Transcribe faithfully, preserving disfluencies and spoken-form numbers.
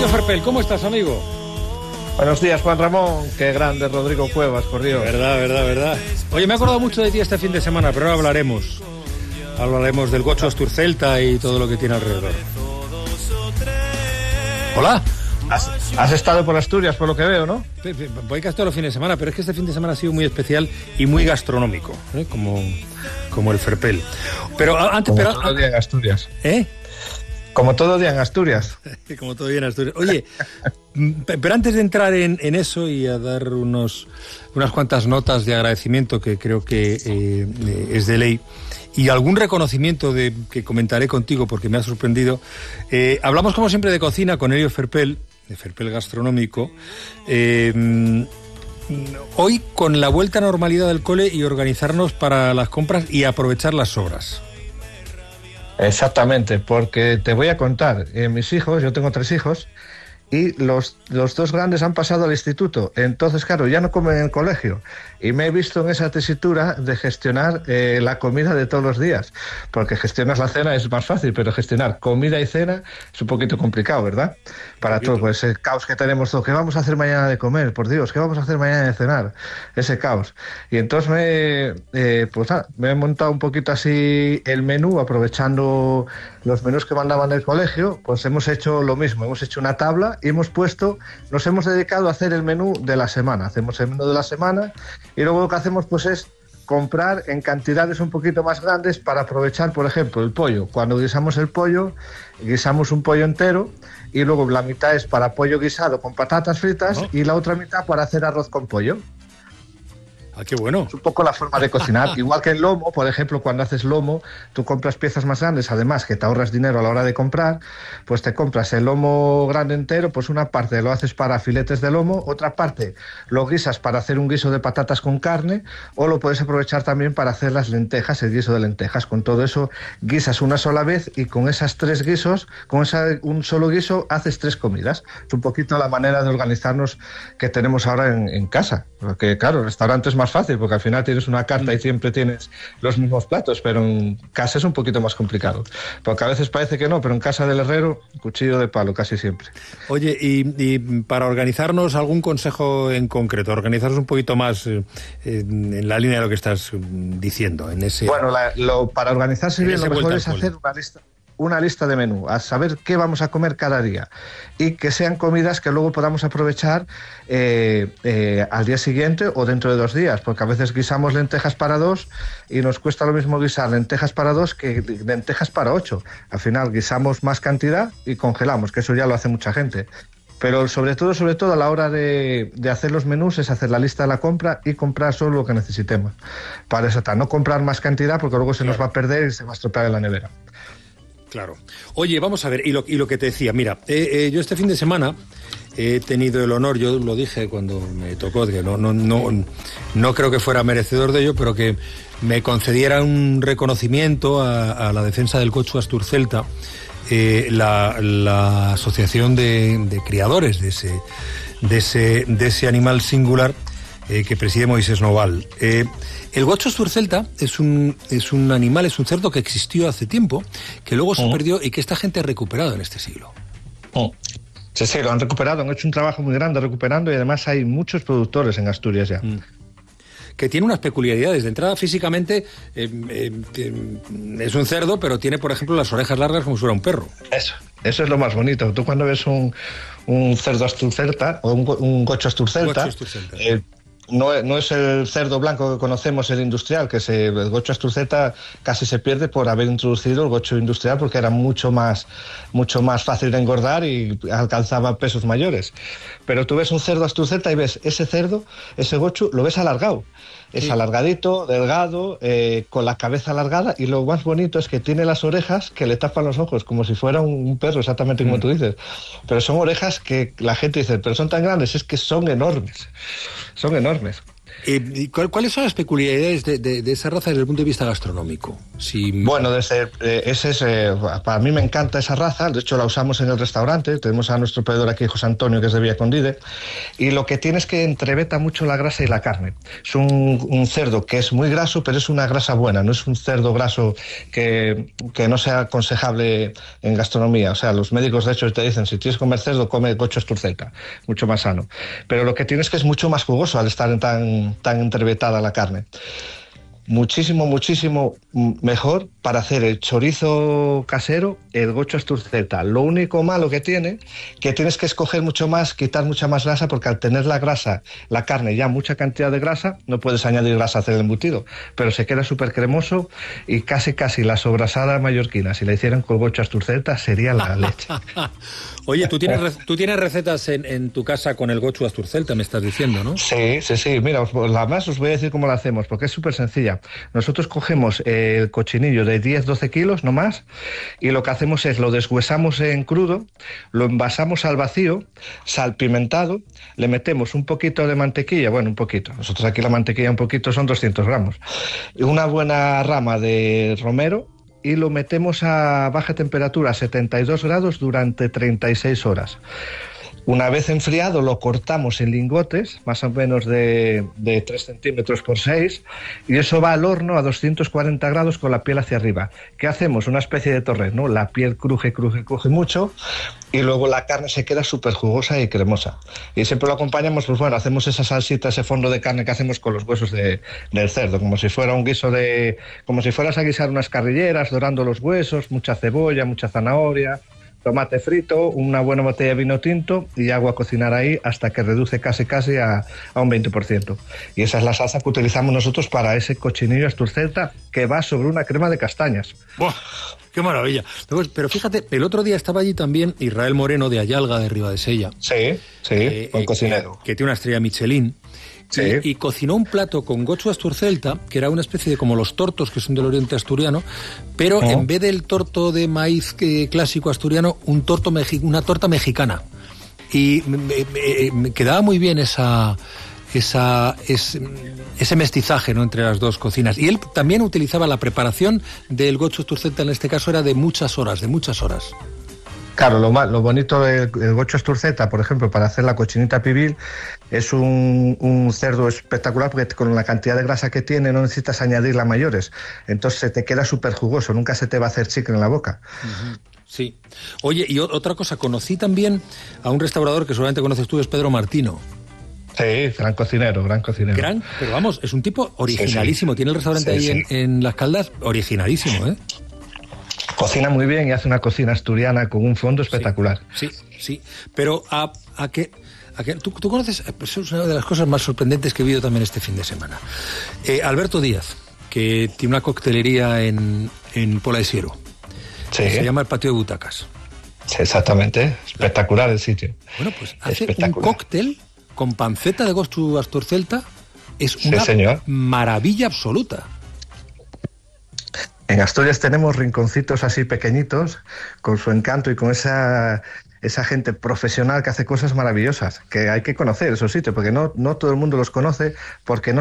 Ferpel, ¿cómo estás, amigo? Buenos días, Juan Ramón. Qué grande Rodrigo Cuevas, por Dios. Verdad, verdad, verdad. Oye, me he acordado mucho de ti este fin de semana, pero ahora hablaremos. Hablaremos del Gocho Asturcelta y todo lo que tiene alrededor. Hola. ¿Has, has estado por Asturias, por lo que veo, ¿no? Voy casi todos los fines de semana, pero es que este fin de semana ha sido muy especial y muy gastronómico, ¿eh? como, como el Ferpel. Pero antes... Como pero, todo día en Asturias. ¿Eh? Como todo día en Asturias. Como todo día en Asturias. Oye, pero antes de entrar en, en eso y a dar unos, unas cuantas notas de agradecimiento que creo que eh, es de ley, y algún reconocimiento de, que comentaré contigo porque me ha sorprendido, eh, hablamos como siempre de cocina con Elio Ferpel, de Ferpel Gastronómico, eh, hoy con la vuelta a normalidad del cole y organizarnos para las compras y aprovechar las sobras. Exactamente, porque te voy a contar, eh, mis hijos, yo tengo tres hijos, y los, los dos grandes han pasado al instituto, entonces claro, ya no comen en el colegio, y me he visto en esa tesitura de gestionar eh, la comida de todos los días, porque gestionar la cena es más fácil, pero gestionar comida y cena es un poquito complicado, ¿verdad? Para todo, pues el caos que tenemos todo, ¿qué vamos a hacer mañana de comer? Por Dios, ¿qué vamos a hacer mañana de cenar? Ese caos. Y entonces me, eh, pues nada, me he montado un poquito así el menú, aprovechando los menús que mandaban del colegio, pues hemos hecho lo mismo, hemos hecho una tabla y hemos puesto, nos hemos dedicado a hacer el menú de la semana, hacemos el menú de la semana y luego lo que hacemos pues es comprar en cantidades un poquito más grandes para aprovechar, por ejemplo, el pollo. Cuando guisamos el pollo, guisamos un pollo entero y luego la mitad es para pollo guisado con patatas fritas oh. y la otra mitad para hacer arroz con pollo. Ah, qué bueno. Es un poco la forma de cocinar. Igual que el lomo, por ejemplo, cuando haces lomo, tú compras piezas más grandes, además que te ahorras dinero a la hora de comprar, pues te compras el lomo grande entero, pues una parte lo haces para filetes de lomo, otra parte lo guisas para hacer un guiso de patatas con carne, o lo puedes aprovechar también para hacer las lentejas, el guiso de lentejas. Con todo eso guisas una sola vez y con esas tres guisos, con esa, un solo guiso, haces tres comidas. Es un poquito la manera de organizarnos que tenemos ahora en, en casa. Porque claro, el restaurante es más fácil porque al final tienes una carta y siempre tienes los mismos platos, pero en casa es un poquito más complicado, porque a veces parece que no, pero en casa del herrero, cuchillo de palo casi siempre. Oye, y, y para organizarnos, algún consejo en concreto, organizarnos un poquito más eh, en la línea de lo que estás diciendo en ese. Bueno, la, lo, para organizarse bien lo mejor es hacer una lista una lista de menú, a saber qué vamos a comer cada día y que sean comidas que luego podamos aprovechar eh, eh, al día siguiente o dentro de dos días, porque a veces guisamos lentejas para dos y nos cuesta lo mismo guisar lentejas para dos que lentejas para ocho. Al final guisamos más cantidad y congelamos, que eso ya lo hace mucha gente. Pero sobre todo, sobre todo a la hora de, de hacer los menús es hacer la lista de la compra y comprar solo lo que necesitemos. Para eso, no comprar más cantidad porque luego se claro. nos va a perder y se va a estropear en la nevera. Claro. Oye, vamos a ver, y lo, y lo que te decía, mira, eh, eh, yo este fin de semana he tenido el honor, yo lo dije cuando me tocó, que no, no, no, no creo que fuera merecedor de ello, pero que me concediera un reconocimiento a, a la defensa del Gocho Asturcelta, eh, la, la asociación de, de criadores de ese, de ese, de ese animal singular eh, que preside Moisés Noval. Eh, El Gocho Asturcelta es un, es un animal, es un cerdo que existió hace tiempo, que luego se oh. perdió y que esta gente ha recuperado en este siglo. Oh. Sí, sí, lo han recuperado, han hecho un trabajo muy grande recuperando y además hay muchos productores en Asturias ya. Mm. Que tiene unas peculiaridades. De entrada, físicamente, eh, eh, es un cerdo, pero tiene, por ejemplo, las orejas largas como si fuera un perro. Eso, eso es lo más bonito. Tú cuando ves un, un cerdo Asturcelta o un, un Gocho Asturcelta... Gocho Asturcelta. Eh, No, no es el cerdo blanco que conocemos, el industrial, que se, el Gocho Asturcelta casi se pierde por haber introducido el Gocho industrial porque era mucho más, mucho más fácil de engordar y alcanzaba pesos mayores. Pero tú ves un cerdo Asturcelta y ves ese cerdo, ese Gocho, lo ves alargado. Es sí. alargadito, delgado, eh, con la cabeza alargada y lo más bonito es que tiene las orejas que le tapan los ojos, como si fuera un perro, exactamente como mm. tú dices. Pero son orejas que la gente dice, pero son tan grandes, es que son enormes, son enormes. Eh, ¿cuál, ¿Cuáles son las peculiaridades de, de, de esa raza desde el punto de vista gastronómico? Si... Bueno, desde, eh, ese es, eh, para mí me encanta esa raza, de hecho la usamos en el restaurante, tenemos a nuestro proveedor aquí, José Antonio, que es de Villacondide, y lo que tiene es que entreveta mucho la grasa y la carne. Es un, un cerdo que es muy graso, pero es una grasa buena, no es un cerdo graso que, que no sea aconsejable en gastronomía. O sea, los médicos de hecho te dicen, si tienes que comer cerdo, come gocho asturcelta, mucho más sano. Pero lo que tiene es que es mucho más jugoso al estar en tan, tan entrevetada la carne. Muchísimo, muchísimo mejor para hacer el chorizo casero, el gocho asturcelta. Lo único malo que tiene, que tienes que escoger mucho más, quitar mucha más grasa, porque al tener la grasa, la carne ya mucha cantidad de grasa, no puedes añadir grasa a hacer el embutido, pero se queda súper cremoso y casi casi la sobrasada mallorquina, si la hicieran con gocho asturcelta, sería la leche. Oye, ¿tú tienes, tú tienes recetas en, en tu casa con el gochu asturcelta, me estás diciendo, ¿no? Sí, sí, sí. Mira, la más os voy a decir cómo la hacemos, porque es súper sencilla. Nosotros cogemos el cochinillo de diez doce kilos, no más, y lo que hacemos es lo deshuesamos en crudo, lo envasamos al vacío, salpimentado, le metemos un poquito de mantequilla, bueno, un poquito, nosotros aquí la mantequilla un poquito son doscientos gramos, y una buena rama de romero, y lo metemos a baja temperatura, setenta y dos grados, durante treinta y seis horas. Una vez enfriado lo cortamos en lingotes, más o menos de, de tres centímetros por seis, y eso va al horno a doscientos cuarenta grados con la piel hacia arriba. ¿Qué hacemos? Una especie de torre, ¿no? La piel cruje, cruje, cruje mucho, y luego la carne se queda súper jugosa y cremosa. Y siempre lo acompañamos, pues bueno, hacemos esa salsita, ese fondo de carne que hacemos con los huesos de, del cerdo, como si fuera un guiso de... como si fueras a guisar unas carrilleras, dorando los huesos, mucha cebolla, mucha zanahoria, tomate frito, una buena botella de vino tinto y agua a cocinar ahí hasta que reduce casi casi a, a un veinte por ciento. Y esa es la salsa que utilizamos nosotros para ese cochinillo asturcelta que va sobre una crema de castañas. ¡Buah! ¡Qué maravilla! Pero fíjate, el otro día estaba allí también Israel Moreno de Ayalga, de Ribadesella. Sí, sí, eh, un eh, cocinero. Que, que tiene una estrella Michelin. Sí. Y, y cocinó un plato con gochu asturcelta, que era una especie de como los tortos, que son del oriente asturiano, pero oh. en vez del torto de maíz que, clásico asturiano, un torto mexi- una torta mexicana. Y me, me, me quedaba muy bien esa... Esa, es, ese mestizaje, ¿no?, entre las dos cocinas. Y él también utilizaba la preparación del gochu asturcelta, en este caso era de muchas horas, de muchas horas. Claro, lo, más, lo bonito del gochu asturcelta, por ejemplo, para hacer la cochinita pibil, es un, un cerdo espectacular porque con la cantidad de grasa que tiene no necesitas añadirla mayores. Entonces se te queda súper jugoso, nunca se te va a hacer chicle en la boca. Uh-huh. Sí. Oye, y otra cosa, conocí también a un restaurador que seguramente conoces tú, es Pedro Martino. Sí, gran cocinero, gran cocinero. Gran, pero vamos, es un tipo originalísimo. Sí, sí. Tiene el restaurante sí, ahí sí. En, en Las Caldas, originalísimo, ¿eh? Cocina muy bien y hace una cocina asturiana con un fondo espectacular. Sí, sí, sí. Pero a, a que... A que ¿tú, tú conoces? Pues es una de las cosas más sorprendentes que he visto también este fin de semana. Eh, Alberto Díaz, que tiene una coctelería en, en Pola de Siero. Sí. Se llama el Patio de Butacas. Sí, exactamente. Espectacular el sitio. Bueno, pues hace un cóctel con panceta de gochu asturcelta, es una sí, maravilla absoluta. En Asturias tenemos rinconcitos así pequeñitos, con su encanto y con esa, esa gente profesional que hace cosas maravillosas, que hay que conocer esos sitios, porque no, no todo el mundo los conoce, porque no